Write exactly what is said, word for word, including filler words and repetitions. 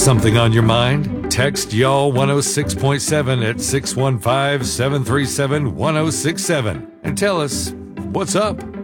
something on your mind? Text Y'all one oh six point seven at six one five, seven three seven, one oh six seven and tell us what's up.